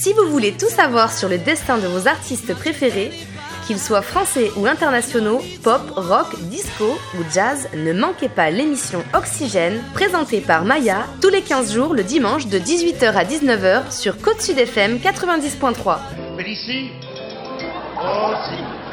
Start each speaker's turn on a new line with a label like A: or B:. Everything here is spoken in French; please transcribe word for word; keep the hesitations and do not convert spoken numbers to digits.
A: Si vous voulez tout savoir sur le destin de vos artistes préférés, qu'ils soient français ou internationaux, pop, rock, disco ou jazz, ne manquez pas l'émission Oxygène, présentée par Maya, tous les quinze jours le dimanche de dix-huit heures à dix-neuf heures sur Côte Sud F M quatre-vingt-dix point trois.
B: Félicie aussi.